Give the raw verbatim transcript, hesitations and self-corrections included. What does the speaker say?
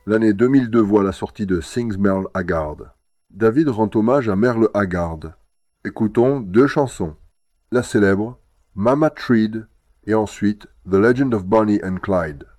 L'année deux mille deux voit la sortie de Sings Merle Haggard. David rend hommage à Merle Haggard. Écoutons deux chansons. La célèbre Mama Treed et ensuite The Legend of Bonnie and Clyde.